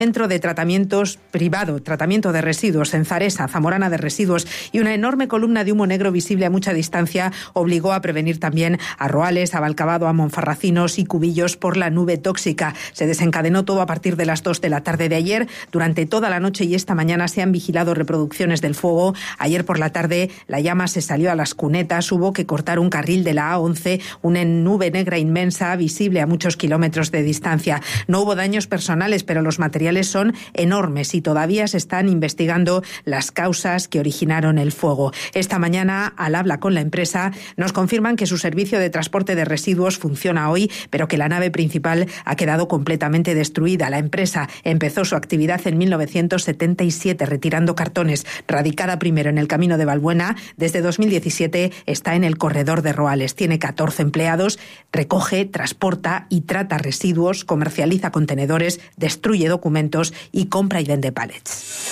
Centro de tratamientos privado, tratamiento de residuos en Zaresa, Zamorana de Residuos, y una enorme columna de humo negro visible a mucha distancia obligó a prevenir también a Roales, a Valcavado, a Monfarracinos y Cubillos por la nube tóxica. Se desencadenó todo a partir de las 2 de la tarde de ayer. Durante toda la noche y esta mañana se han vigilado reproducciones del fuego. Ayer por la tarde la llama se salió a las cunetas, hubo que cortar un carril de la A11, una nube negra inmensa visible a muchos kilómetros de distancia. No hubo daños personales, pero los materiales son enormes y todavía se están investigando las causas que originaron el fuego. Esta mañana, al habla con la empresa, nos confirman que su servicio de transporte de residuos funciona hoy, pero que la nave principal ha quedado completamente destruida. La empresa empezó su actividad en 1977 retirando cartones. Radicada primero en el Camino de Valbuena, desde 2017 está en el corredor de Roales. Tiene 14 empleados, recoge, transporta y trata residuos, comercializa contenedores, destruye documentos y compra y vende pallets.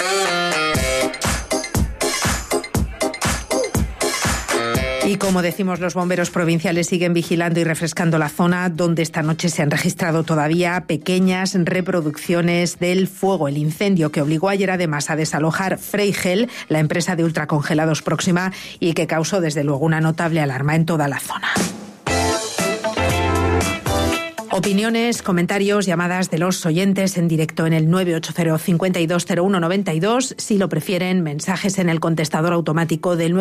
Y como decimos, los bomberos provinciales siguen vigilando y refrescando la zona donde esta noche se han registrado todavía pequeñas reproducciones del fuego. El incendio que obligó ayer además a desalojar Freigel, la empresa de ultracongelados próxima, y que causó desde luego una notable alarma en toda la zona. Opiniones, comentarios, llamadas de los oyentes en directo en el 980-5201-92. Si lo prefieren, mensajes en el contestador automático del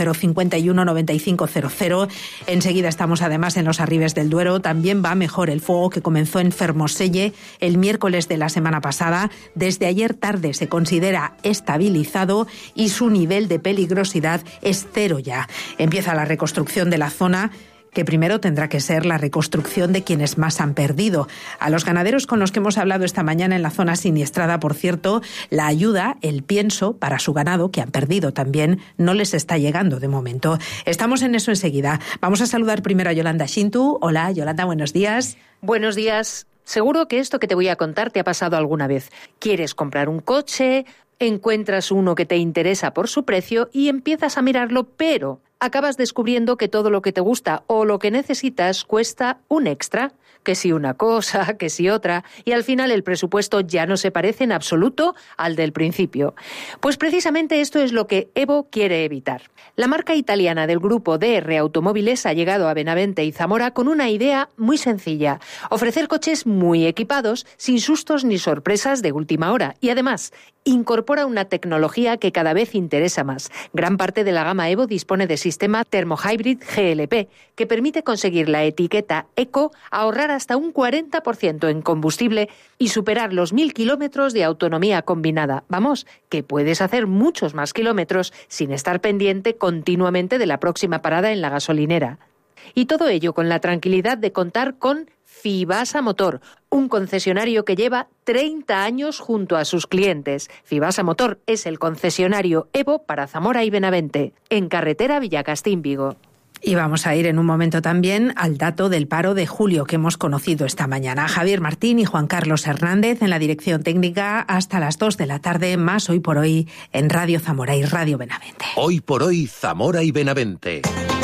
980-51-9500. Enseguida estamos además en los Arribes del Duero. También va mejor el fuego que comenzó en Fermoselle el miércoles de la semana pasada. Desde ayer tarde se considera estabilizado y su nivel de peligrosidad es 0 ya. Empieza la reconstrucción de la zona, que primero tendrá que ser la reconstrucción de quienes más han perdido. A los ganaderos con los que hemos hablado esta mañana en la zona siniestrada, por cierto, la ayuda, el pienso para su ganado, que han perdido también, no les está llegando de momento. Estamos en eso enseguida. Vamos a saludar primero a Yolanda Shintu. Hola, Yolanda, buenos días. Buenos días. Seguro que esto que te voy a contar te ha pasado alguna vez. Quieres comprar un coche, encuentras uno que te interesa por su precio y empiezas a mirarlo, pero acabas descubriendo que todo lo que te gusta o lo que necesitas cuesta un extra, que si una cosa, que si otra, y al final el presupuesto ya no se parece en absoluto al del principio. Pues precisamente esto es lo que Evo quiere evitar. La marca italiana del grupo DR Automóviles ha llegado a Benavente y Zamora con una idea muy sencilla: ofrecer coches muy equipados, sin sustos ni sorpresas de última hora, y además incorpora una tecnología que cada vez interesa más. Gran parte de la gama Evo dispone de sistema Thermo-Hybrid GLP, que permite conseguir la etiqueta Eco, ahorrar hasta un 40% en combustible y superar los 1000 kilómetros de autonomía combinada. Vamos, que puedes hacer muchos más kilómetros sin estar pendiente continuamente de la próxima parada en la gasolinera. Y todo ello con la tranquilidad de contar con Fibasa Motor, un concesionario que lleva 30 años junto a sus clientes. Fibasa Motor es el concesionario Evo para Zamora y Benavente, en carretera Villacastín-Vigo. Y vamos a ir en un momento también al dato del paro de julio que hemos conocido esta mañana. Javier Martín y Juan Carlos Hernández en la dirección técnica hasta las 2 de la tarde, más Hoy por Hoy en Radio Zamora y Radio Benavente. Hoy por Hoy, Zamora y Benavente.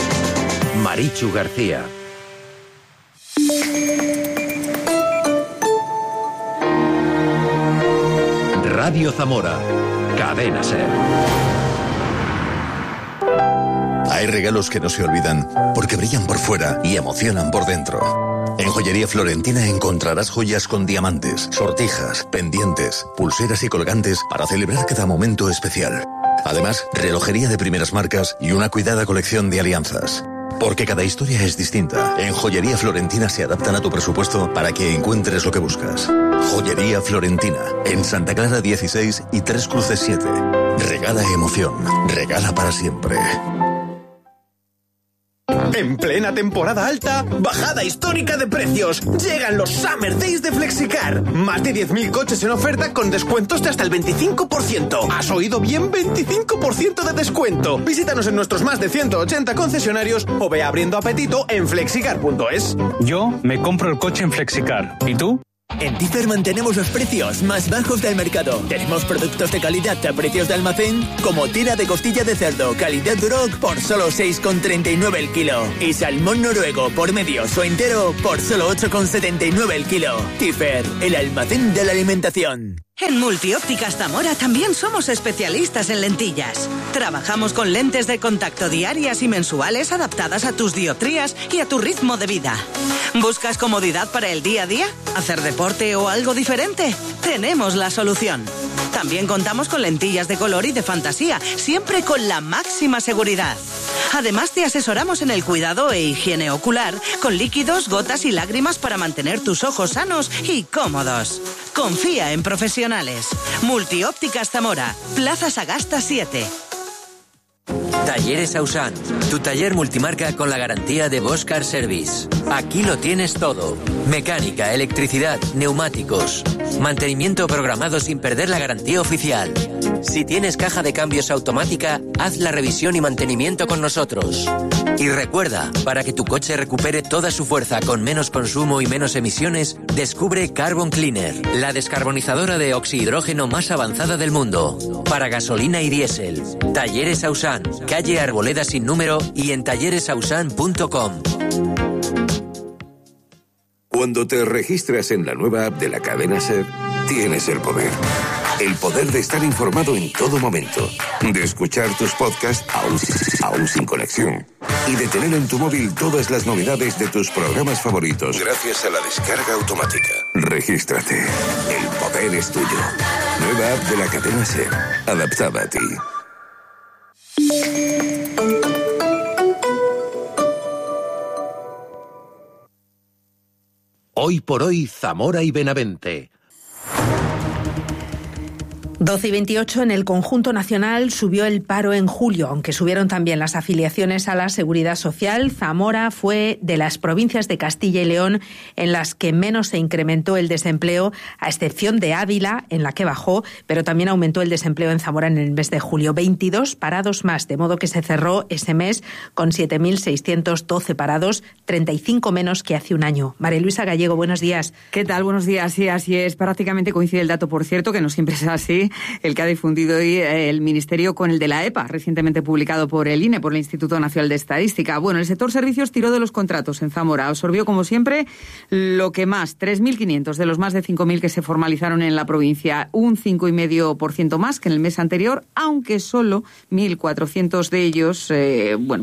Marichu García. Radio Zamora, Cadena SER. Hay regalos que no se olvidan porque brillan por fuera y emocionan por dentro. En Joyería Florentina encontrarás joyas con diamantes, sortijas, pendientes, pulseras y colgantes para celebrar cada momento especial. Además, relojería de primeras marcas y una cuidada colección de alianzas. Porque cada historia es distinta. En Joyería Florentina se adaptan a tu presupuesto para que encuentres lo que buscas. Joyería Florentina, en Santa Clara 16 y Tres Cruces 7. Regala emoción, regala para siempre. En plena temporada alta, bajada histórica de precios. Llegan los Summer Days de Flexicar. Más de 10.000 coches en oferta con descuentos de hasta el 25%. ¿Has oído bien? 25% de descuento. Visítanos en nuestros más de 180 concesionarios o ve abriendo apetito en flexicar.es. Yo me compro el coche en Flexicar. ¿Y tú? En Tifer mantenemos los precios más bajos del mercado. Tenemos productos de calidad a precios de almacén, como tira de costilla de cerdo calidad Duroc por solo 6,39 el kilo. Y salmón noruego por medios o entero por solo 8,79 el kilo. Tifer, el almacén de la alimentación. En Multiópticas Zamora también somos especialistas en lentillas. Trabajamos con lentes de contacto diarias y mensuales adaptadas a tus dioptrías y a tu ritmo de vida. ¿Buscas comodidad para el día a día? ¿Hacer deporte o algo diferente? Tenemos la solución. También contamos con lentillas de color y de fantasía, siempre con la máxima seguridad. Además, te asesoramos en el cuidado e higiene ocular, con líquidos, gotas y lágrimas para mantener tus ojos sanos y cómodos. Confía en profesionales. Multiópticas Zamora, Plaza Sagasta 7. Talleres Ausan, tu taller multimarca con la garantía de Bosch Car Service. Aquí lo tienes todo. Mecánica, electricidad, neumáticos. Mantenimiento programado sin perder la garantía oficial. Si tienes caja de cambios automática, haz la revisión y mantenimiento con nosotros. Y recuerda, para que tu coche recupere toda su fuerza con menos consumo y menos emisiones, descubre Carbon Cleaner, la descarbonizadora de oxihidrógeno más avanzada del mundo. Para gasolina y diésel. Talleres Ausan, calle Arboleda sin número y en talleresausan.com. Cuando te registras en la nueva app de la cadena SER, tienes el poder. El poder de estar informado en todo momento, de escuchar tus podcasts aún sin conexión y de tener en tu móvil todas las novedades de tus programas favoritos gracias a la descarga automática. Regístrate. El poder es tuyo. Nueva app de la cadena SER, adaptada a ti. Hoy por hoy, Zamora y Benavente. 12:28, en el conjunto nacional subió el paro en julio, aunque subieron también las afiliaciones a la Seguridad Social. Zamora fue de las provincias de Castilla y León en las que menos se incrementó el desempleo, a excepción de Ávila, en la que bajó, pero también aumentó el desempleo en Zamora en el mes de julio. 22 parados más, de modo que se cerró ese mes con 7.612 parados, 35 menos que hace un año. María Luisa Gallego, buenos días. ¿Qué tal? Buenos días. Sí, así es. Prácticamente coincide el dato, por cierto, que no siempre es así, el que ha difundido hoy el Ministerio con el de la EPA, recientemente publicado por el INE, por el Instituto Nacional de Estadística. Bueno, el sector servicios tiró de los contratos en Zamora. Absorbió, como siempre, lo que más, 3.500 de los más de 5.000 que se formalizaron en la provincia, un 5,5% más que en el mes anterior, aunque solo 1.400 de ellos, un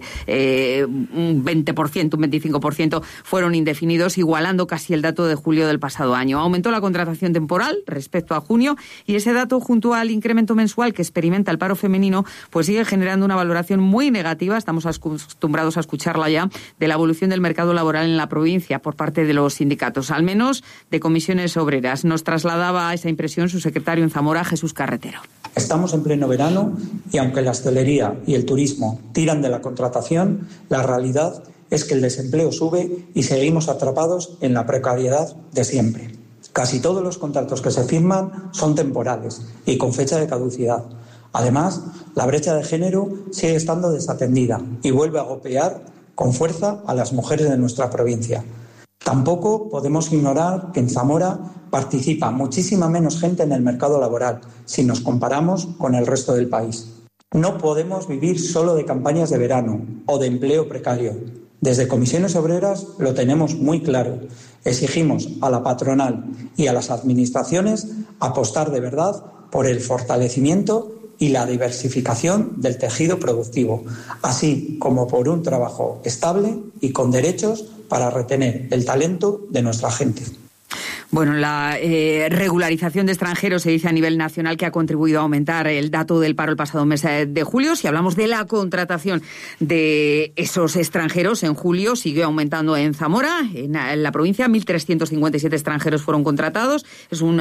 20%, un 25% fueron indefinidos, igualando casi el dato de julio del pasado año. Aumentó la contratación temporal respecto a junio y ese dato, junto al incremento mensual que experimenta el paro femenino, pues sigue generando una valoración muy negativa, estamos acostumbrados a escucharla ya, de la evolución del mercado laboral en la provincia por parte de los sindicatos, al menos de comisiones obreras. Nos trasladaba esa impresión su secretario en Zamora, Jesús Carretero. Estamos en pleno verano y aunque la hostelería y el turismo tiran de la contratación, la realidad es que el desempleo sube y seguimos atrapados en la precariedad de siempre. Casi todos los contratos que se firman son temporales y con fecha de caducidad. Además, la brecha de género sigue estando desatendida y vuelve a golpear con fuerza a las mujeres de nuestra provincia. Tampoco podemos ignorar que en Zamora participa muchísima menos gente en el mercado laboral si nos comparamos con el resto del país. No podemos vivir solo de campañas de verano o de empleo precario. Desde Comisiones Obreras lo tenemos muy claro. Exigimos a la patronal y a las administraciones apostar de verdad por el fortalecimiento y la diversificación del tejido productivo, así como por un trabajo estable y con derechos para retener el talento de nuestra gente. Bueno, la regularización de extranjeros se dice a nivel nacional que ha contribuido a aumentar el dato del paro el pasado mes de julio. Si hablamos de la contratación de esos extranjeros en julio, siguió aumentando en Zamora. En la provincia, 1.357 extranjeros fueron contratados. Es un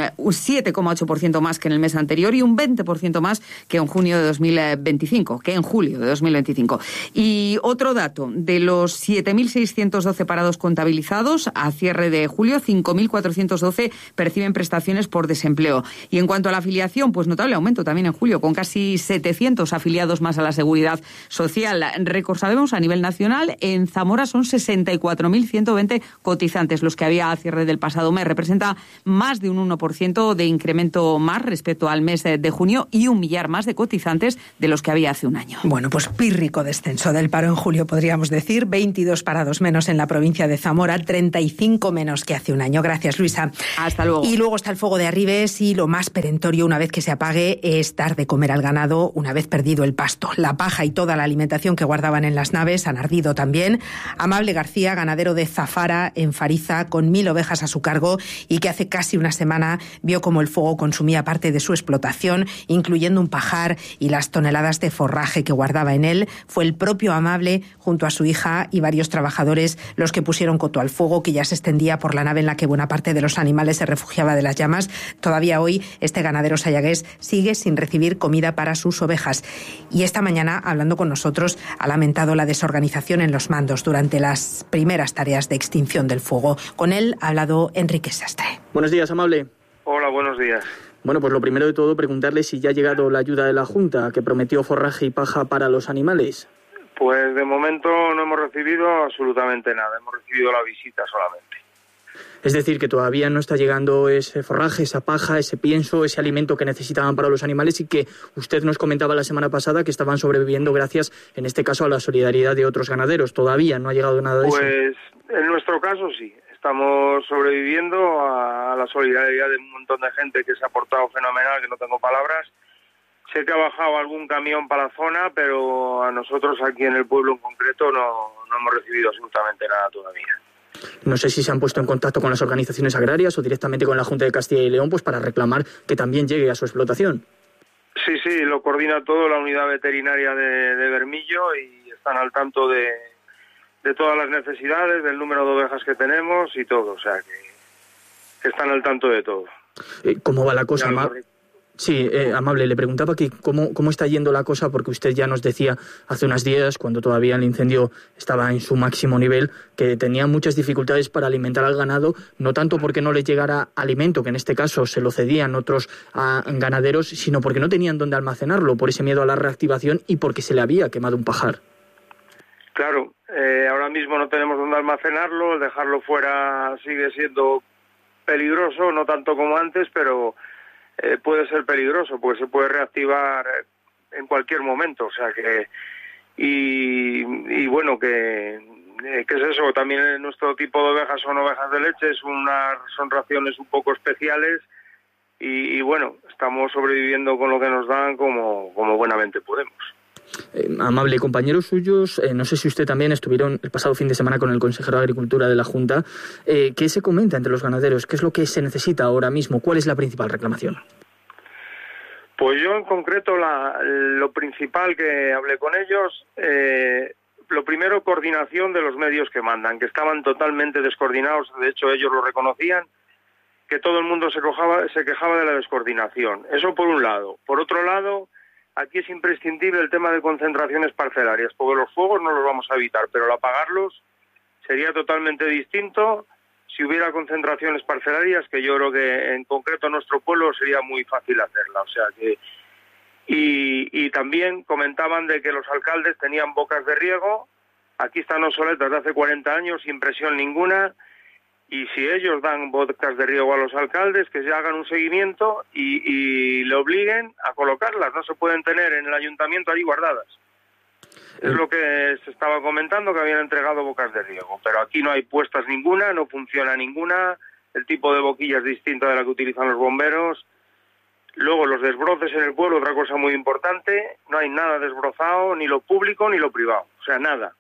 7,8% más que en el mes anterior y un 20% más que en junio de 2025, que en julio de 2025. Y otro dato, de los 7.612 parados contabilizados a cierre de julio, 5.412 perciben prestaciones por desempleo. Y en cuanto a la afiliación, pues notable aumento también en julio, con casi 700 afiliados más a la Seguridad Social. Récord, sabemos, a nivel nacional. En Zamora son 64.120 cotizantes los que había a cierre del pasado mes. Representa más de un 1% de incremento más respecto al mes de junio y 1 millar más de cotizantes de los que había hace un año. Bueno, pues pírrico descenso del paro en julio, podríamos decir. 22 parados menos en la provincia de Zamora, 35 menos que hace un año. Gracias, Luisa. Hasta luego. Y luego está el fuego de Arribes y lo más perentorio una vez que se apague es dar de comer al ganado una vez perdido el pasto. La paja y toda la alimentación que guardaban en las naves han ardido también. Amable García, ganadero de Zafara, en Fariza, con 1000 ovejas a su cargo y que hace casi una semana vio como el fuego consumía parte de su explotación, incluyendo un pajar y las toneladas de forraje que guardaba en él. Fue el propio Amable, junto a su hija y varios trabajadores, los que pusieron coto al fuego que ya se extendía por la nave en la que buena parte de los animales se refugiaba de las llamas. Todavía hoy este ganadero sayagués sigue sin recibir comida para sus ovejas. Y esta mañana, hablando con nosotros, ha lamentado la desorganización en los mandos durante las primeras tareas de extinción del fuego. Con él ha hablado Enrique Sastre. Buenos días, Amable. Hola, buenos días. Bueno, pues lo primero de todo, preguntarle si ya ha llegado la ayuda de la Junta, que prometió forraje y paja para los animales. Pues de momento no hemos recibido absolutamente nada, hemos recibido la visita solamente. Es decir, que todavía no está llegando ese forraje, esa paja, ese pienso, ese alimento que necesitaban para los animales y que usted nos comentaba la semana pasada que estaban sobreviviendo gracias, en este caso, a la solidaridad de otros ganaderos. Todavía no ha llegado nada de eso. Pues en nuestro caso sí, estamos sobreviviendo a la solidaridad de un montón de gente que se ha portado fenomenal, que no tengo palabras. Sé que ha bajado algún camión para la zona, pero a nosotros aquí en el pueblo en concreto no hemos recibido absolutamente nada todavía. No sé si se han puesto en contacto con las organizaciones agrarias o directamente con la Junta de Castilla y León pues para reclamar que también llegue a su explotación. Sí, lo coordina todo la unidad veterinaria de Bermillo y están al tanto de todas las necesidades, del número de ovejas que tenemos y todo, o sea que están al tanto de todo. ¿Cómo va la cosa? Sí, Amable, le preguntaba que cómo está yendo la cosa, porque usted ya nos decía hace unos días, cuando todavía el incendio estaba en su máximo nivel, que tenía muchas dificultades para alimentar al ganado, no tanto porque no les llegara alimento, que en este caso se lo cedían otros ganaderos, sino porque no tenían dónde almacenarlo, por ese miedo a la reactivación y porque se le había quemado un pajar. Claro, ahora mismo no tenemos dónde almacenarlo, dejarlo fuera sigue siendo peligroso, no tanto como antes, pero puede ser peligroso porque se puede reactivar en cualquier momento, o sea que y bueno que es eso, también nuestro tipo de ovejas son ovejas de leche, son raciones un poco especiales y bueno, estamos sobreviviendo con lo que nos dan como buenamente podemos. Amable, compañeros suyos, no sé si usted también estuvieron el pasado fin de semana con el consejero de Agricultura de la Junta. ¿Qué se comenta entre los ganaderos? ¿Qué es lo que se necesita ahora mismo? ¿Cuál es la principal reclamación? Pues yo en concreto lo principal que hablé con ellos, lo primero, coordinación de los medios que mandan, que estaban totalmente descoordinados, de hecho ellos lo reconocían, que todo el mundo se quejaba de la descoordinación. Eso por un lado. Por otro lado, aquí es imprescindible el tema de concentraciones parcelarias, porque los fuegos no los vamos a evitar, pero al apagarlos sería totalmente distinto si hubiera concentraciones parcelarias, que yo creo que en concreto en nuestro pueblo sería muy fácil hacerla. O sea que y también comentaban de que los alcaldes tenían bocas de riego, aquí están obsoletas de hace 40 años sin presión ninguna, y si ellos dan bocas de riego a los alcaldes, que se hagan un seguimiento y le obliguen a colocarlas. No se pueden tener en el ayuntamiento allí guardadas. Es lo que se estaba comentando, que habían entregado bocas de riego. Pero aquí no hay puestas ninguna, no funciona ninguna. El tipo de boquilla es distinta de la que utilizan los bomberos. Luego los desbroces en el pueblo, otra cosa muy importante. No hay nada desbrozado, ni lo público ni lo privado. O sea, nada.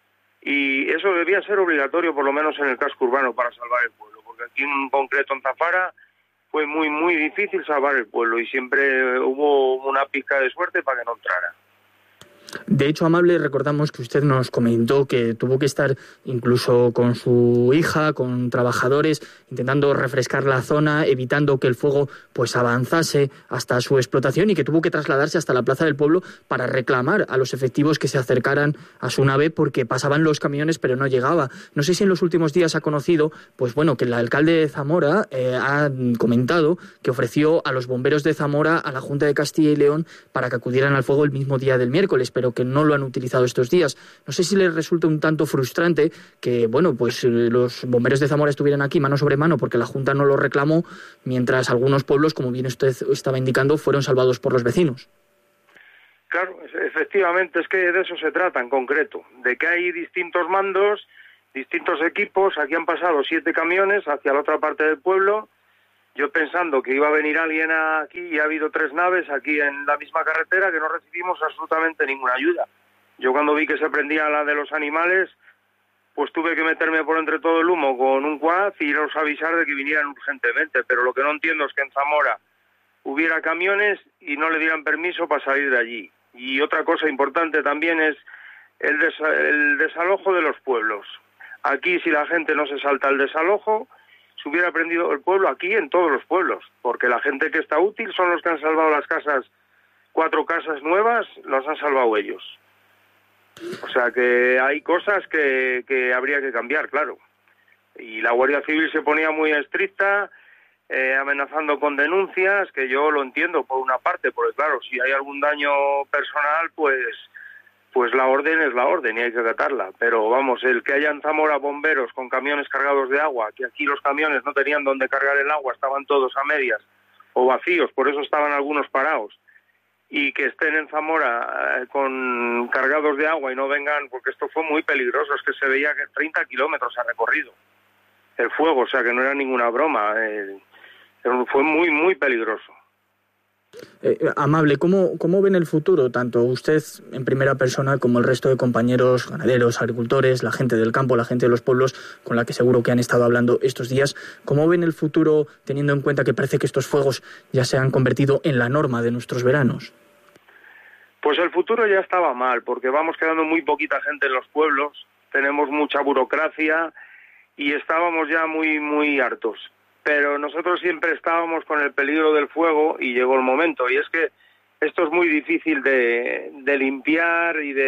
Y eso debía ser obligatorio, por lo menos en el casco urbano, para salvar el pueblo, porque aquí en concreto en Zafara fue muy, muy difícil salvar el pueblo y siempre hubo una pizca de suerte para que no entrara. De hecho, Amable, recordamos que usted nos comentó que tuvo que estar incluso con su hija, con trabajadores, intentando refrescar la zona, evitando que el fuego pues avanzase hasta su explotación y que tuvo que trasladarse hasta la plaza del pueblo para reclamar a los efectivos que se acercaran a su nave porque pasaban los camiones pero no llegaba. No sé si en los últimos días ha conocido, pues bueno, que el alcalde de Zamora ha comentado que ofreció a los bomberos de Zamora a la Junta de Castilla y León para que acudieran al fuego el mismo día del miércoles, pero que no lo han utilizado estos días. No sé si les resulta un tanto frustrante que, bueno, pues los bomberos de Zamora estuvieran aquí mano sobre mano porque la Junta no lo reclamó, mientras algunos pueblos, como bien usted estaba indicando, fueron salvados por los vecinos. Claro, efectivamente, es que de eso se trata en concreto, de que hay distintos mandos distintos equipos. Aquí han pasado 7 camiones hacia la otra parte del pueblo. Yo pensando que iba a venir alguien aquí, y ha habido 3 naves aquí en la misma carretera que no recibimos absolutamente ninguna ayuda. Yo cuando vi que se prendía la de los animales, pues tuve que meterme por entre todo el humo con un quad y iros a avisar de que vinieran urgentemente. Pero lo que no entiendo es que en Zamora hubiera camiones y no le dieran permiso para salir de allí. Y otra cosa importante también es el desalojo de los pueblos. Aquí, si la gente no se salta el desalojo, se hubiera prendido el pueblo aquí en todos los pueblos, porque la gente que está útil son los que han salvado las casas, 4 casas nuevas, las han salvado ellos. O sea que hay cosas que habría que cambiar, claro. Y la Guardia Civil se ponía muy estricta, amenazando con denuncias, que yo lo entiendo por una parte, porque claro, si hay algún daño personal, pues la orden es la orden y hay que acatarla. Pero vamos, el que haya en Zamora bomberos con camiones cargados de agua, que aquí los camiones no tenían donde cargar el agua, estaban todos a medias o vacíos, por eso estaban algunos parados, y que estén en Zamora con cargados de agua y no vengan, porque esto fue muy peligroso, es que se veía que 30 kilómetros ha recorrido el fuego, o sea que no era ninguna broma, fue muy, muy peligroso. Amable, ¿cómo ven el futuro, tanto usted en primera persona como el resto de compañeros ganaderos, agricultores, la gente del campo, la gente de los pueblos con la que seguro que han estado hablando estos días? ¿Cómo ven el futuro teniendo en cuenta que parece que estos fuegos ya se han convertido en la norma de nuestros veranos? Pues el futuro ya estaba mal, porque vamos quedando muy poquita gente en los pueblos, tenemos mucha burocracia y estábamos ya muy, muy hartos. Pero nosotros siempre estábamos con el peligro del fuego y llegó el momento. Y es que esto es muy difícil de limpiar y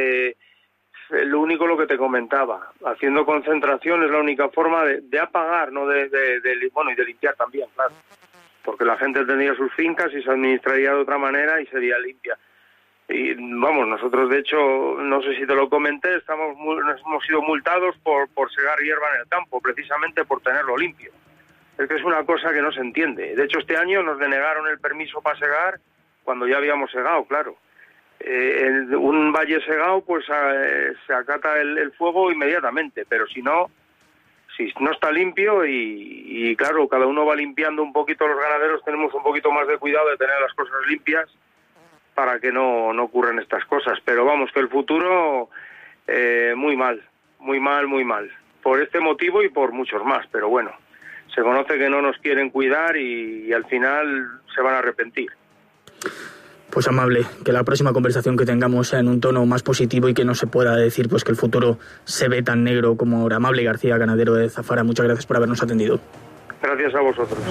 lo único lo que te comentaba. Haciendo concentración es la única forma de apagar, no y de limpiar también, claro. Porque la gente tendría sus fincas y se administraría de otra manera y sería limpia. Y vamos, nosotros de hecho, no sé si te lo comenté, hemos sido multados por segar hierba en el campo, precisamente por tenerlo limpio. Es que es una cosa que no se entiende. De hecho, este año nos denegaron el permiso para segar cuando ya habíamos segado, claro. En un valle segado, pues se acata el fuego inmediatamente, pero si no está limpio y claro, cada uno va limpiando un poquito, los ganaderos tenemos un poquito más de cuidado de tener las cosas limpias para que no ocurran estas cosas. Pero vamos, que el futuro muy mal, muy mal, muy mal. Por este motivo y por muchos más, pero bueno. Se conoce que no nos quieren cuidar y al final se van a arrepentir. Pues Amable, que la próxima conversación que tengamos sea en un tono más positivo y que no se pueda decir pues que el futuro se ve tan negro como ahora. Amable García, ganadero de Zafara, muchas gracias por habernos atendido. Gracias a vosotros.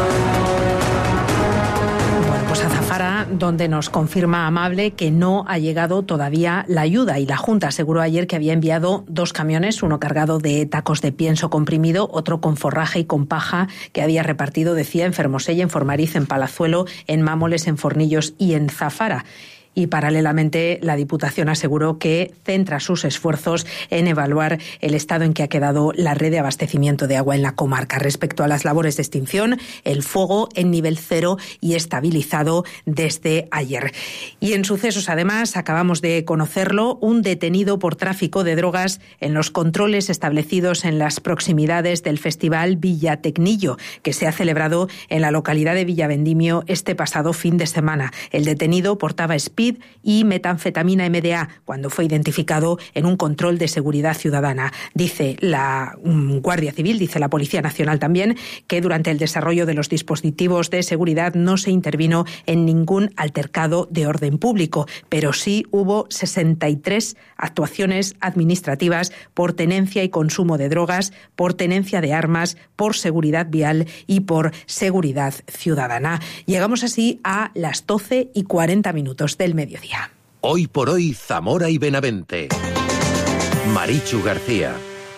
Pues a Zafara, donde nos confirma Amable que no ha llegado todavía la ayuda, y la Junta aseguró ayer que había enviado 2 camiones, uno cargado de tacos de pienso comprimido, otro con forraje y con paja, que había repartido, decía, en Fermosella, en Formariz, en Palazuelo, en Mámoles, en Fornillos y en Zafara. Y paralelamente la Diputación aseguró que centra sus esfuerzos en evaluar el estado en que ha quedado la red de abastecimiento de agua en la comarca. Respecto a las labores de extinción, el fuego en nivel 0 y estabilizado desde ayer. Y en sucesos, además, acabamos de conocerlo, un detenido por tráfico de drogas en los controles establecidos en las proximidades del Festival Villa Tecnillo, que se ha celebrado en la localidad de Villavendimio este pasado fin de semana. El detenido portaba speed y metanfetamina MDA cuando fue identificado en un control de seguridad ciudadana. Dice la Guardia Civil, dice la Policía Nacional también, que durante el desarrollo de los dispositivos de seguridad no se intervino en ningún altercado de orden público, pero sí hubo 63 actuaciones administrativas por tenencia y consumo de drogas, por tenencia de armas, por seguridad vial y por seguridad ciudadana. Llegamos así a las 12:40 del mediodía. Hoy por hoy, Zamora y Benavente. Marichu García.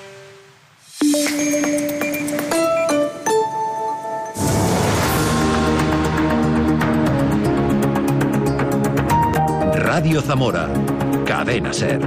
Radio Zamora. Cadena SER.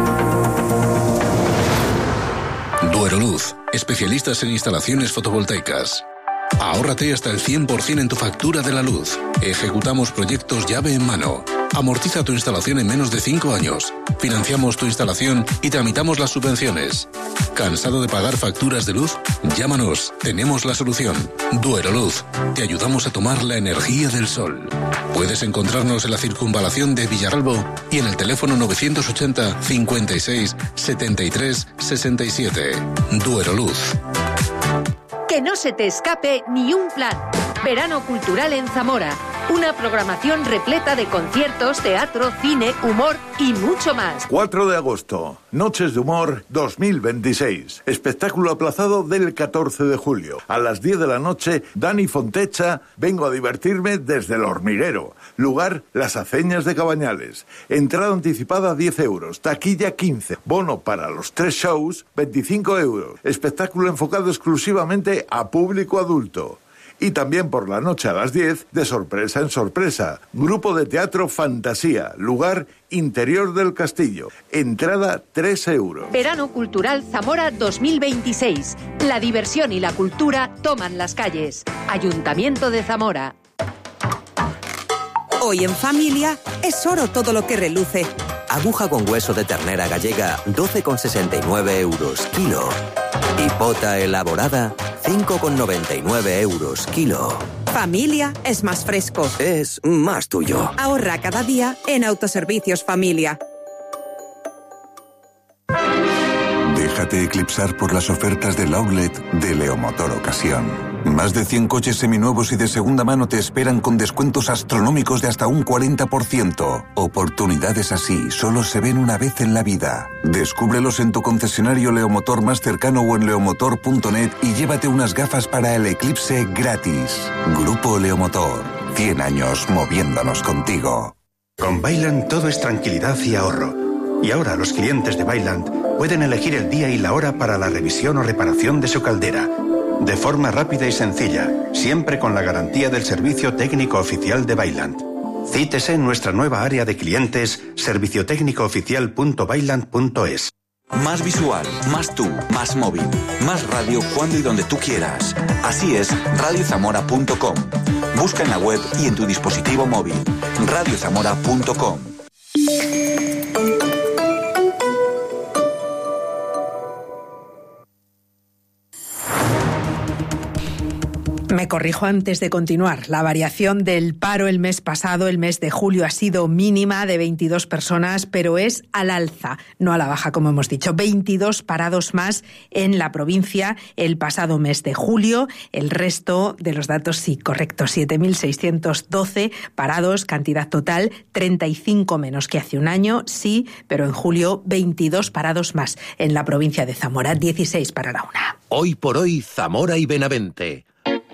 Dueroluz, especialistas en instalaciones fotovoltaicas. Ahórrate hasta el 100% en tu factura de la luz. Ejecutamos proyectos llave en mano. Amortiza tu instalación en menos de 5 años. Financiamos tu instalación y tramitamos las subvenciones. ¿Cansado de pagar facturas de luz? Llámanos, tenemos la solución. Dueroluz. Te ayudamos a tomar la energía del sol. Puedes encontrarnos en la circunvalación de Villaralbo y en el teléfono 980 56 73 67. Dueroluz. Que no se te escape ni un plan. Verano Cultural en Zamora. Una programación repleta de conciertos, teatro, cine, humor y mucho más. 4 de agosto, Noches de Humor 2026. Espectáculo aplazado del 14 de julio. A las 10 de la noche, Dani Fontecha, Vengo a divertirme desde el Hormiguero. Lugar, Las Aceñas de Cabañales. Entrada anticipada 10 euros, taquilla 15. Bono para los 3 shows, 25 euros. Espectáculo enfocado exclusivamente a público adulto. Y también por la noche a las 10, de sorpresa en sorpresa. Grupo de teatro Fantasía. Lugar, Interior del Castillo. Entrada 3 euros. Verano Cultural Zamora 2026. La diversión y la cultura toman las calles. Ayuntamiento de Zamora. Hoy en familia es oro todo lo que reluce. Aguja con hueso de ternera gallega, 12,69 euros kilo. Y pota elaborada, 5,99 euros kilo. Familia es más fresco. Es más tuyo. Ahorra cada día en Autoservicios Familia. Déjate eclipsar por las ofertas del outlet de Leomotor Ocasión. Más de 100 coches seminuevos y de segunda mano te esperan con descuentos astronómicos de hasta un 40%. Oportunidades así solo se ven una vez en la vida. Descúbrelos en tu concesionario Leomotor más cercano o en leomotor.net y llévate unas gafas para el eclipse gratis. Grupo Leomotor. 100 años moviéndonos contigo. Con Vaillant todo es tranquilidad y ahorro. Y ahora los clientes de Vaillant pueden elegir el día y la hora para la revisión o reparación de su caldera. De forma rápida y sencilla, siempre con la garantía del servicio técnico oficial de Vaillant. Cítese en nuestra nueva área de clientes, serviciotécnicooficial.vaillant.es. Más visual, más tú, más móvil, más radio cuando y donde tú quieras. Así es, radiozamora.com. Busca en la web y en tu dispositivo móvil. radiozamora.com. Me corrijo antes de continuar. La variación del paro el mes pasado, el mes de julio, ha sido mínima, de 22 personas, pero es al alza, no a la baja, como hemos dicho. 22 parados más en la provincia el pasado mes de julio. El resto de los datos sí, correctos. 7.612 parados, cantidad total 35 menos que hace un año, sí, pero en julio 22 parados más en la provincia de Zamora, 16 para la una. Hoy por hoy, Zamora y Benavente.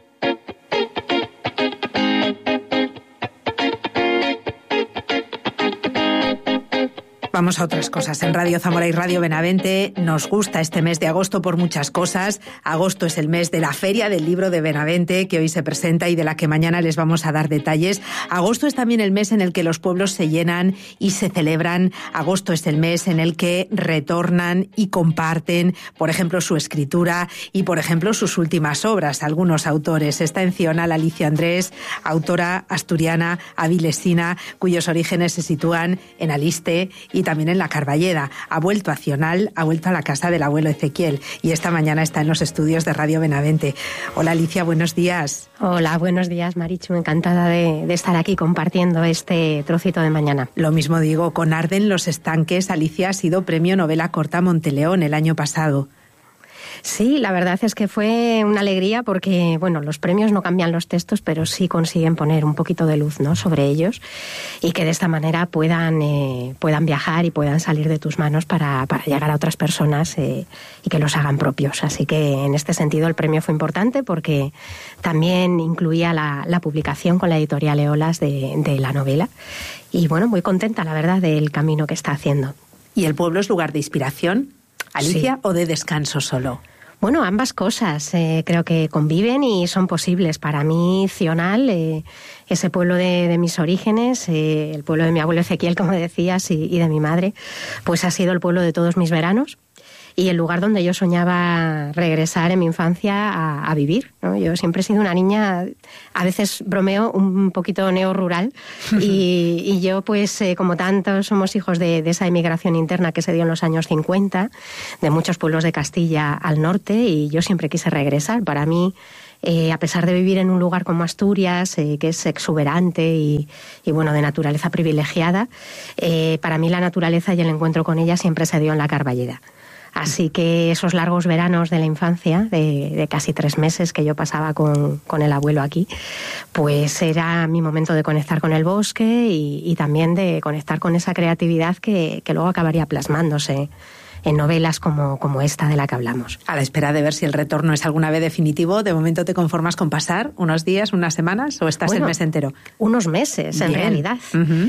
Vamos a otras cosas. En Radio Zamora y Radio Benavente nos gusta este mes de agosto por muchas cosas. Agosto es el mes de la Feria del Libro de Benavente, que hoy se presenta y de la que mañana les vamos a dar detalles. Agosto es también el mes en el que los pueblos se llenan y se celebran. Agosto es el mes en el que retornan y comparten, por ejemplo, su escritura y, por ejemplo, sus últimas obras. Algunos autores. Está en Cional Alicia Andrés, autora asturiana, avilesina, cuyos orígenes se sitúan en Aliste y también en la Carballeda. Ha vuelto a Cional, ha vuelto a la casa del abuelo Ezequiel y esta mañana está en los estudios de Radio Benavente. Hola Alicia, buenos días. Hola, buenos días Marichu, encantada de estar aquí compartiendo este trocito de mañana. Lo mismo digo, con Arden los estanques, Alicia ha sido premio novela corta Monteleón el año pasado. Sí, la verdad es que fue una alegría porque, bueno, los premios no cambian los textos, pero sí consiguen poner un poquito de luz, ¿no?, sobre ellos y que de esta manera puedan viajar y puedan salir de tus manos para llegar a otras personas y que los hagan propios. Así que en este sentido el premio fue importante porque también incluía la publicación con la editorial Eolas de la novela y, bueno, muy contenta, la verdad, del camino que está haciendo. ¿Y el pueblo es lugar de inspiración, Alicia, sí, o de descanso solo? Bueno, ambas cosas creo que conviven y son posibles. Para mí, Cional, ese pueblo de mis orígenes, el pueblo de mi abuelo Ezequiel, como decías, y de mi madre, pues ha sido el pueblo de todos mis veranos. y el lugar donde yo soñaba regresar en mi infancia a vivir, ¿no? Yo siempre he sido una niña, a veces bromeo, un poquito neorrural y yo pues como tantos somos hijos de esa emigración interna que se dio en los años 50, de muchos pueblos de Castilla al norte, y yo siempre quise regresar. Para mí, a pesar de vivir en un lugar como Asturias, que es exuberante y bueno, de naturaleza privilegiada, para mí la naturaleza y el encuentro con ella siempre se dio en la Carballeda. Así que esos largos veranos de la infancia, de casi 3 meses que yo pasaba con el abuelo aquí, pues era mi momento de conectar con el bosque y también de conectar con esa creatividad que luego acabaría plasmándose en novelas como esta de la que hablamos. A la espera de ver si el retorno es alguna vez definitivo, ¿de momento te conformas con pasar unos días, unas semanas, o estás el mes entero? Unos meses, en realidad.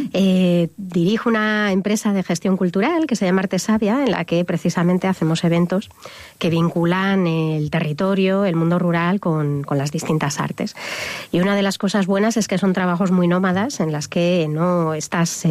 Dirijo una empresa de gestión cultural que se llama Artesavia, en la que precisamente hacemos eventos que vinculan el territorio, el mundo rural con las distintas artes. Y una de las cosas buenas es que son trabajos muy nómadas, en las que no estás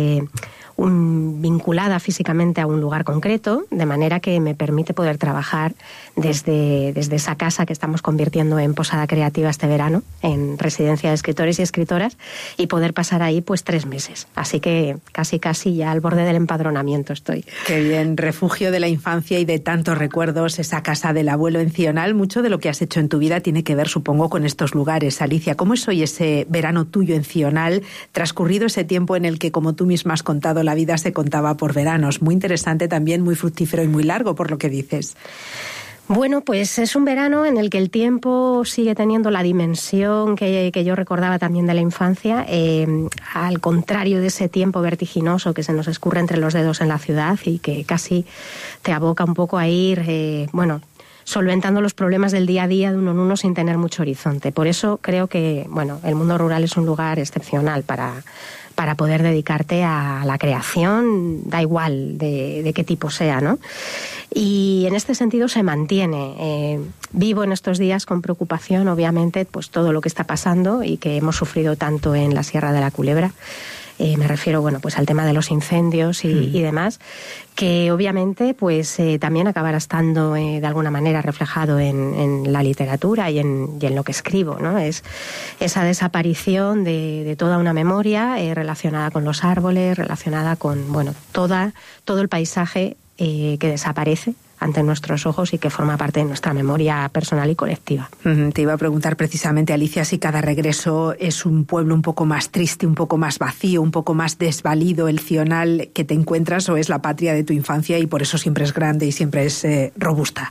vinculada físicamente a un lugar concreto, de manera que me permite poder trabajar desde esa casa que estamos convirtiendo en posada creativa este verano, en residencia de escritores y escritoras, y poder pasar ahí pues 3 meses. Así que casi ya al borde del empadronamiento estoy. Qué bien, refugio de la infancia y de tantos recuerdos, esa casa del abuelo en Cional. Mucho de lo que has hecho en tu vida tiene que ver, supongo, con estos lugares. Alicia, ¿cómo es hoy ese verano tuyo en Cional, transcurrido ese tiempo en el que, como tú misma has contado, la vida se contaba por veranos? Muy interesante también, muy fructífero y muy largo, por lo que dices. Bueno, pues es un verano en el que el tiempo sigue teniendo la dimensión que yo recordaba también de la infancia, al contrario de ese tiempo vertiginoso que se nos escurre entre los dedos en la ciudad y que casi te aboca un poco a ir, solventando los problemas del día a día de uno en uno sin tener mucho horizonte. Por eso creo que, el mundo rural es un lugar excepcional para poder dedicarte a la creación, da igual de qué tipo sea, ¿no? Y en este sentido se mantiene. Vivo en estos días con preocupación, obviamente, pues todo lo que está pasando y que hemos sufrido tanto en la Sierra de la Culebra. Me refiero, pues al tema de los incendios y demás, que obviamente pues también acabará estando de alguna manera reflejado en la literatura y en lo que escribo, ¿no? Es esa desaparición de toda una memoria relacionada con los árboles, relacionada con, todo el paisaje que desaparece ante nuestros ojos y que forma parte de nuestra memoria personal y colectiva. Te iba a preguntar precisamente, Alicia, si cada regreso es un pueblo un poco más triste, un poco más vacío, un poco más desvalido el Cional que te encuentras, o es la patria de tu infancia y por eso siempre es grande y siempre es robusta.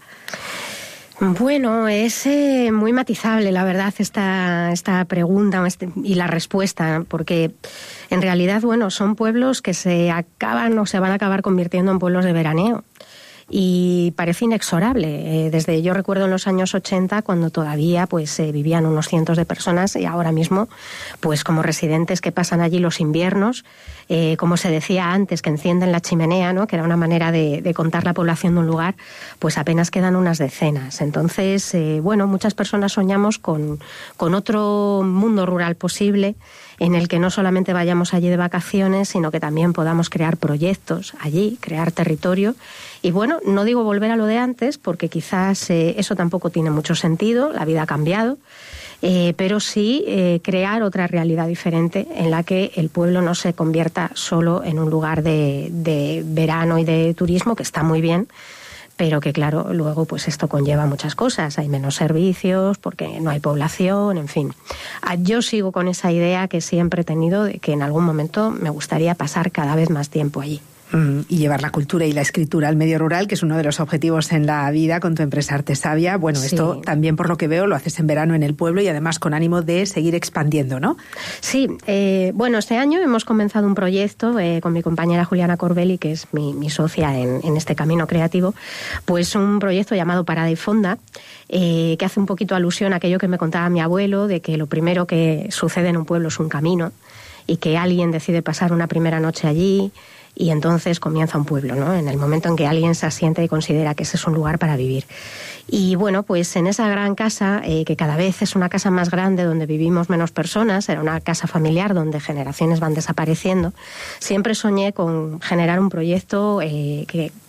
Bueno, es muy matizable, la verdad, esta pregunta y la respuesta, porque en realidad, son pueblos que se acaban o se van a acabar convirtiendo en pueblos de veraneo. Y parece inexorable. Yo recuerdo en los años 80, cuando todavía vivían unos cientos de personas, y ahora mismo, como residentes que pasan allí los inviernos, como se decía antes, que encienden la chimenea, ¿no? Que era una manera de contar la población de un lugar, pues apenas quedan unas decenas. Entonces, muchas personas soñamos con otro mundo rural posible, en el que no solamente vayamos allí de vacaciones, sino que también podamos crear proyectos allí, crear territorio. Y no digo volver a lo de antes, porque quizás eso tampoco tiene mucho sentido, la vida ha cambiado, pero sí crear otra realidad diferente en la que el pueblo no se convierta solo en un lugar de verano y de turismo, que está muy bien, pero que claro, luego esto conlleva muchas cosas, hay menos servicios, porque no hay población, en fin. Yo sigo con esa idea que siempre he tenido de que en algún momento me gustaría pasar cada vez más tiempo allí. Y llevar la cultura y la escritura al medio rural, que es uno de los objetivos en la vida con tu empresa Artesavia. Sí. Esto también, por lo que veo, lo haces en verano en el pueblo y además con ánimo de seguir expandiendo, ¿no? Sí, este año hemos comenzado un proyecto con mi compañera Juliana Corbelli, que es mi socia en este camino creativo, un proyecto llamado Parada y Fonda, que hace un poquito alusión a aquello que me contaba mi abuelo, de que lo primero que sucede en un pueblo es un camino y que alguien decide pasar una primera noche allí, y entonces comienza un pueblo, ¿no? En el momento en que alguien se asienta y considera que ese es un lugar para vivir. Y en esa gran casa, que cada vez es una casa más grande donde vivimos menos personas, era una casa familiar donde generaciones van desapareciendo, siempre soñé con generar un proyecto que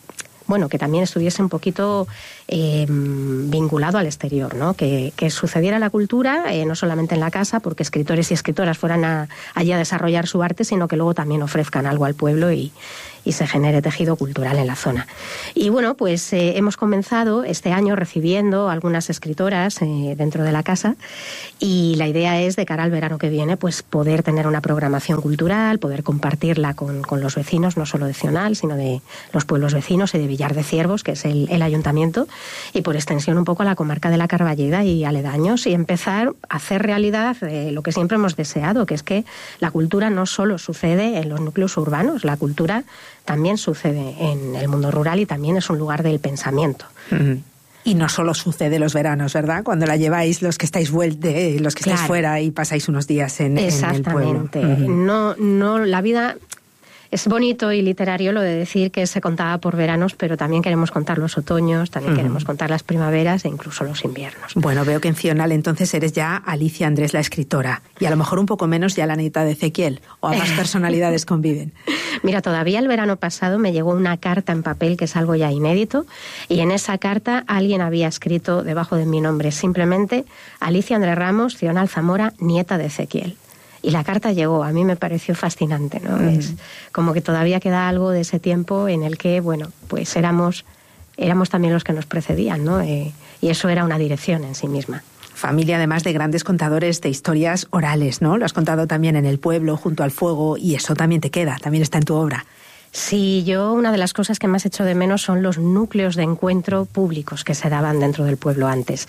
bueno, que también estuviese un poquito vinculado al exterior, ¿no? Que sucediera la cultura, no solamente en la casa, porque escritores y escritoras fueran allí a desarrollar su arte, sino que luego también ofrezcan algo al pueblo y se genere tejido cultural en la zona. Y bueno, pues hemos comenzado este año recibiendo algunas escritoras dentro de la casa, y la idea es, de cara al verano que viene, pues poder tener una programación cultural, poder compartirla con los vecinos, no solo de Cional, sino de los pueblos vecinos y de Villar de Ciervos, que es el ayuntamiento, y por extensión un poco a la comarca de la Carballeda y aledaños, y empezar a hacer realidad lo que siempre hemos deseado, que es que la cultura no solo sucede en los núcleos urbanos, la cultura también sucede en el mundo rural y también es un lugar del pensamiento. Uh-huh. Y no solo sucede los veranos, ¿verdad? Cuando la lleváis los que estáis estáis fuera y pasáis unos días en el pueblo. Exactamente. Uh-huh. No, la vida... Es bonito y literario lo de decir que se contaba por veranos, pero también queremos contar los otoños, también queremos contar las primaveras e incluso los inviernos. Bueno, veo que en Cional entonces eres ya Alicia Andrés la escritora, y a lo mejor un poco menos ya la nieta de Ezequiel, o ambas personalidades conviven. Mira, todavía el verano pasado me llegó una carta en papel, que es algo ya inédito, y en esa carta alguien había escrito debajo de mi nombre simplemente Alicia Andrés Ramos, Cional Zamora, nieta de Ezequiel. Y la carta llegó, a mí me pareció fascinante, ¿no? Es como que todavía queda algo de ese tiempo en el que, bueno, pues éramos también los que nos precedían, ¿no? Y eso era una dirección en sí misma. Familia además de grandes contadores de historias orales, ¿no? Lo has contado también en el pueblo, junto al fuego, y eso también te queda, también está en tu obra. Sí, yo una de las cosas que más echo de menos son los núcleos de encuentro públicos que se daban dentro del pueblo antes.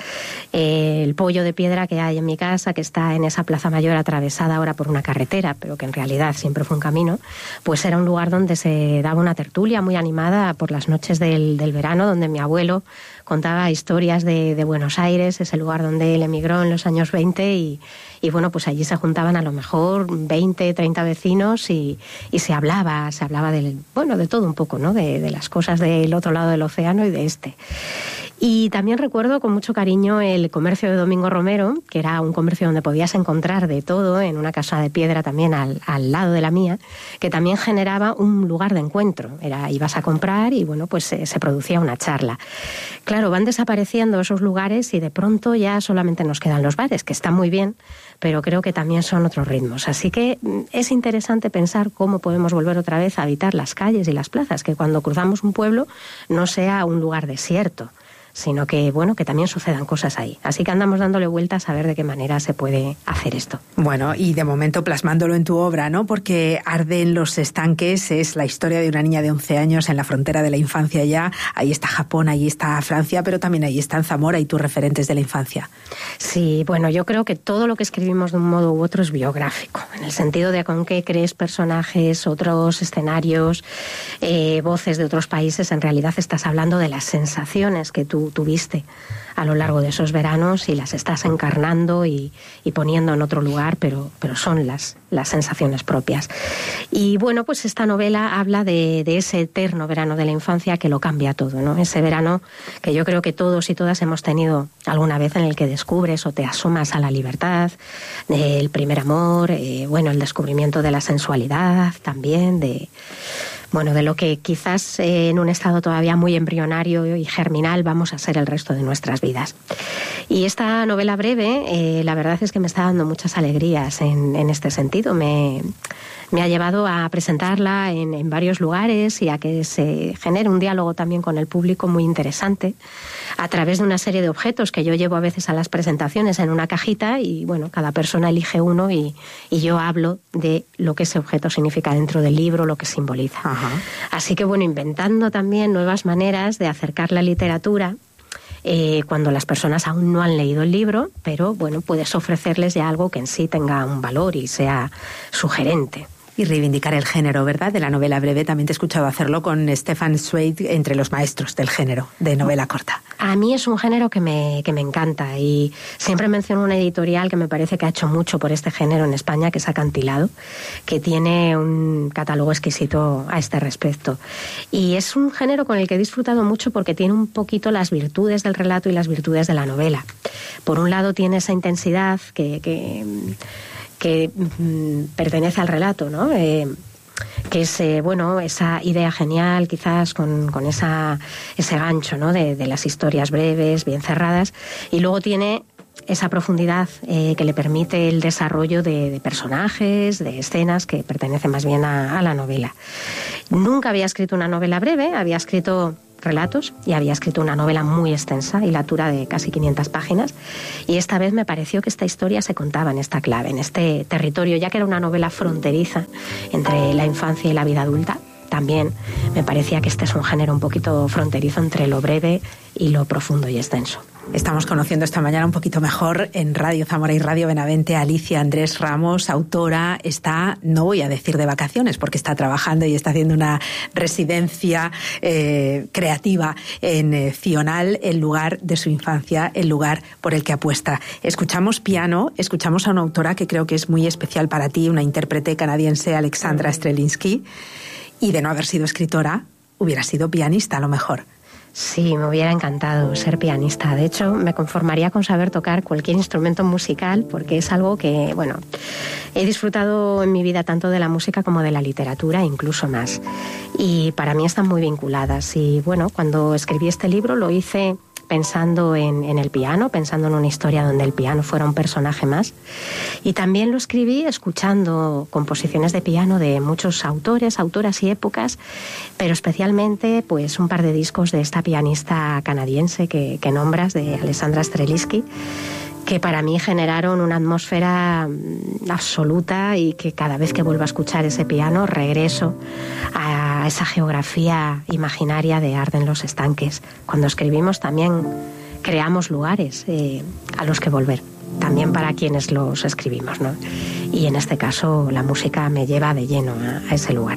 El pollo de piedra que hay en mi casa, que está en esa plaza mayor atravesada ahora por una carretera, pero que en realidad siempre fue un camino, pues era un lugar donde se daba una tertulia muy animada por las noches del verano, donde mi abuelo contaba historias de Buenos Aires, ese lugar donde él emigró en los años 20 y bueno, pues allí se juntaban a lo mejor 20, 30 vecinos y se hablaba de todo un poco, ¿no? De las cosas del otro lado del océano y de este. Y también recuerdo con mucho cariño el comercio de Domingo Romero, que era un comercio donde podías encontrar de todo, en una casa de piedra también al lado de la mía, que también generaba un lugar de encuentro. Ibas a comprar y bueno, pues se producía una charla. Claro, van desapareciendo esos lugares y de pronto ya solamente nos quedan los bares, que están muy bien, pero creo que también son otros ritmos. Así que es interesante pensar cómo podemos volver otra vez a habitar las calles y las plazas, que cuando cruzamos un pueblo no sea un lugar desierto, sino que, bueno, que también sucedan cosas ahí. Así que andamos dándole vueltas a ver de qué manera se puede hacer esto. Bueno, y de momento plasmándolo en tu obra, ¿no? Porque Arden los estanques es la historia de una niña de 11 años en la frontera de la infancia ya. Ahí está Japón, ahí está Francia, pero también ahí están Zamora y tus referentes de la infancia. Sí, bueno, yo creo que todo lo que escribimos de un modo u otro es biográfico, en el sentido de con qué crees personajes, otros escenarios, voces de otros países. En realidad estás hablando de las sensaciones que tú tuviste a lo largo de esos veranos y las estás encarnando y poniendo en otro lugar, pero son las sensaciones propias. Y bueno, pues esta novela habla de ese eterno verano de la infancia que lo cambia todo, ¿no? Ese verano que yo creo que todos y todas hemos tenido alguna vez, en el que descubres o te asomas a la libertad, el primer amor, el descubrimiento de la sensualidad también, de lo que quizás en un estado todavía muy embrionario y germinal vamos a ser el resto de nuestras vidas. Y esta novela breve, la verdad es que me está dando muchas alegrías en este sentido. Me ha llevado a presentarla en varios lugares y a que se genere un diálogo también con el público muy interesante, a través de una serie de objetos que yo llevo a veces a las presentaciones en una cajita y, bueno, cada persona elige uno y yo hablo de lo que ese objeto significa dentro del libro, lo que simboliza. Ajá. Así que, bueno, inventando también nuevas maneras de acercar la literatura cuando las personas aún no han leído el libro, pero, bueno, puedes ofrecerles ya algo que en sí tenga un valor y sea sugerente. Y reivindicar el género, ¿verdad? De la novela breve. También te he escuchado hacerlo con Stefan Zweig, entre los maestros del género de novela corta. A mí es un género que me encanta y siempre menciono una editorial que me parece que ha hecho mucho por este género en España, que es Acantilado, que tiene un catálogo exquisito a este respecto. Y es un género con el que he disfrutado mucho porque tiene un poquito las virtudes del relato y las virtudes de la novela. Por un lado tiene esa intensidad que pertenece al relato, ¿no? que es, bueno, esa idea genial, quizás con ese gancho, ¿no? de las historias breves, bien cerradas, y luego tiene esa profundidad que le permite el desarrollo de personajes, de escenas que pertenecen más bien a la novela. Nunca había escrito una novela breve, había escrito relatos y había escrito una novela muy extensa, hilatura de casi 500 páginas, y esta vez me pareció que esta historia se contaba en esta clave, en este territorio, ya que era una novela fronteriza entre la infancia y la vida adulta. También me parecía que este es un género un poquito fronterizo entre lo breve y lo profundo y extenso. Estamos conociendo esta mañana un poquito mejor en Radio Zamora y Radio Benavente a Alicia Andrés Ramos, autora. Está, no voy a decir de vacaciones, porque está trabajando y está haciendo una residencia creativa en Cional, el lugar de su infancia, el lugar por el que apuesta. Escuchamos piano, escuchamos a una autora que creo que es muy especial para ti, una intérprete canadiense, Alexandra Strelinski, y de no haber sido escritora, hubiera sido pianista a lo mejor. Sí, me hubiera encantado ser pianista. De hecho, me conformaría con saber tocar cualquier instrumento musical, porque es algo que, bueno, he disfrutado en mi vida tanto de la música como de la literatura, incluso más. Y para mí están muy vinculadas. Y bueno, cuando escribí este libro lo hice pensando en el piano, pensando en una historia donde el piano fuera un personaje más. Y también lo escribí escuchando composiciones de piano de muchos autores, autoras y épocas, pero especialmente pues un par de discos de esta pianista canadiense que nombras, de Alexandra Strelinski, que para mí generaron una atmósfera absoluta, y que cada vez que vuelvo a escuchar ese piano regreso a esa geografía imaginaria de Arden los estanques. Cuando escribimos también creamos lugares a los que volver, también para quienes los escribimos, ¿no? Y en este caso la música me lleva de lleno a ese lugar.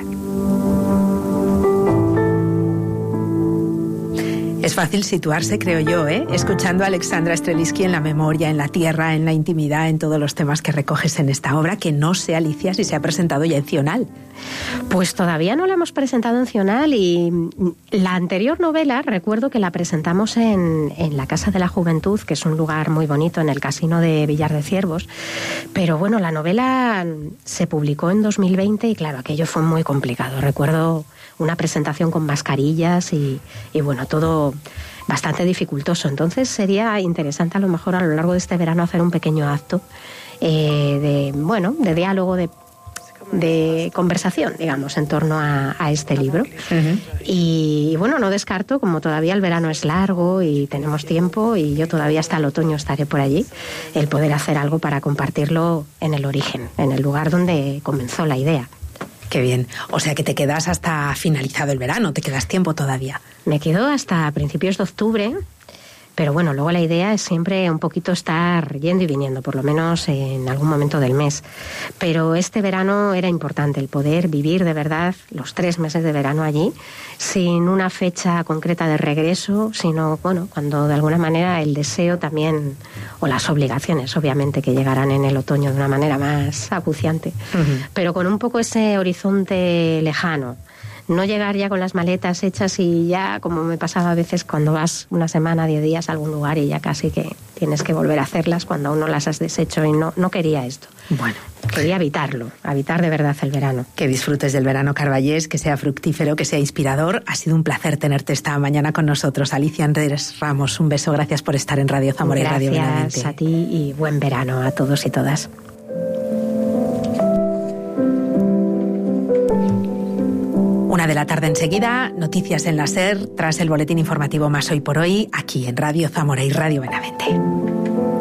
Es fácil situarse, creo yo, escuchando a Alexandra Strelinski en la memoria, en la tierra, en la intimidad, en todos los temas que recoges en esta obra, que no sé, Alicia, si se ha presentado ya en Cional. Pues todavía no la hemos presentado en Cional, y la anterior novela recuerdo que la presentamos en la Casa de la Juventud, que es un lugar muy bonito en el Casino de Villar de Ciervos, pero bueno, la novela se publicó en 2020 y claro, aquello fue muy complicado. Recuerdo una presentación con mascarillas y bueno, todo bastante dificultoso. Entonces sería interesante a lo mejor a lo largo de este verano hacer un pequeño acto de diálogo, de conversación, digamos, en torno a este libro. Uh-huh. Y bueno, no descarto, como todavía el verano es largo y tenemos tiempo, y yo todavía hasta el otoño estaré por allí, el poder hacer algo para compartirlo en el origen, en el lugar donde comenzó la idea. Qué bien. O sea que te quedas hasta finalizado el verano, te quedas tiempo todavía. Me quedo hasta principios de octubre, pero bueno, luego la idea es siempre un poquito estar yendo y viniendo, por lo menos en algún momento del mes. Pero este verano era importante el poder vivir de verdad los 3 meses de verano allí, sin una fecha concreta de regreso, sino, bueno, cuando de alguna manera el deseo también, o las obligaciones, obviamente, que llegarán en el otoño de una manera más acuciante, pero con un poco ese horizonte lejano. No llegar ya con las maletas hechas y ya, como me pasaba a veces cuando vas una semana, 10 días a algún lugar y ya casi que tienes que volver a hacerlas cuando aún no las has deshecho, y no quería esto. Bueno, quería habitar de verdad el verano. Que disfrutes del verano carballés, que sea fructífero, que sea inspirador. Ha sido un placer tenerte esta mañana con nosotros. Alicia Andrés Ramos, un beso, gracias por estar en Radio Zamora y Radio Benavente. Gracias a ti y buen verano a todos y todas. 1 de la tarde enseguida, noticias en la SER, tras el boletín informativo Más Hoy por Hoy, aquí en Radio Zamora y Radio Benavente.